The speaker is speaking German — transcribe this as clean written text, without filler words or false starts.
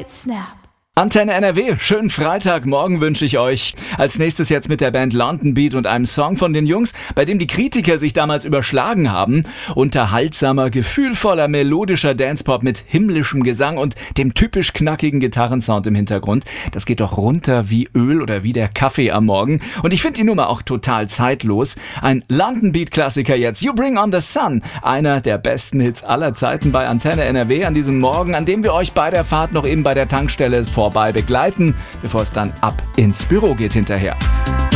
mit Snap. Antenne NRW, schönen Freitagmorgen wünsche ich euch. Als nächstes jetzt mit der Band London Beat und einem Song von den Jungs, bei dem die Kritiker sich damals überschlagen haben. Unterhaltsamer, gefühlvoller, melodischer Dancepop mit himmlischem Gesang und dem typisch knackigen Gitarrensound im Hintergrund. Das geht doch runter wie Öl oder wie der Kaffee am Morgen. Und ich finde die Nummer auch total zeitlos. Ein London Beat Klassiker jetzt, You Bring on the Sun. Einer der besten Hits aller Zeiten bei Antenne NRW an diesem Morgen, an dem wir euch bei der Fahrt noch eben bei der Tankstelle vorbei begleiten, bevor es dann ab ins Büro geht hinterher.